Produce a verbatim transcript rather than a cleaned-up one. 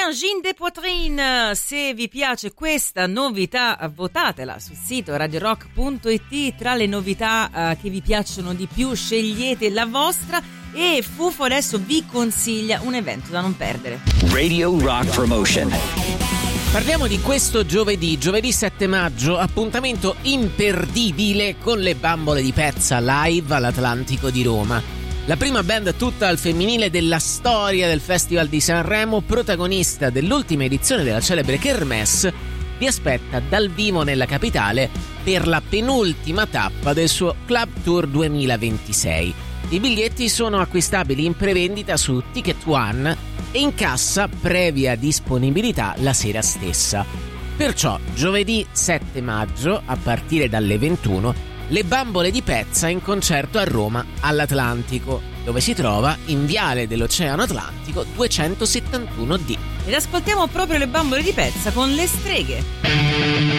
Jean de Poitrine. Se vi piace questa novità, votatela sul sito radio rock punto it. Tra le novità uh, che vi piacciono di più, scegliete la vostra. E Fufo adesso vi consiglia un evento da non perdere. Radio Rock Promotion. Parliamo di questo giovedì, giovedì sette maggio, appuntamento imperdibile con le Bambole di Pezza live all'Atlantico di Roma. La prima band tutta al femminile della storia del Festival di Sanremo, protagonista dell'ultima edizione della celebre Kermesse, vi aspetta dal vivo nella capitale per la penultima tappa del suo Club Tour duemilaventisei. I biglietti sono acquistabili in prevendita su Ticket One e in cassa previa disponibilità la sera stessa. Perciò giovedì sette maggio, a partire dalle ventuno, le Bambole di Pezza in concerto a Roma all'Atlantico, dove si trova in Viale dell'Oceano Atlantico duecentosettantuno D. Ed ascoltiamo proprio le Bambole di Pezza con Le Streghe.